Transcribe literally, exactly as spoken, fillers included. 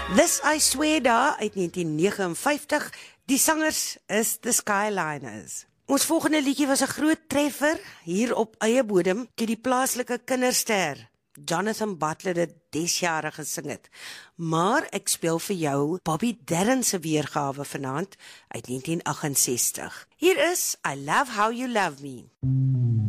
This I Swear Da uit negentien vyf nege. Die sangers is The Skyliners. Ons volgende liedjie was 'n groot treffer hier op eie bodem, toe die plaaslike kinderster Jonathan Butler dit desjare gesing het. Maar ek speel vir jou Bobby Darin se weergawe vanaand uit negentien agt ses. Hier is I Love How You Love Me.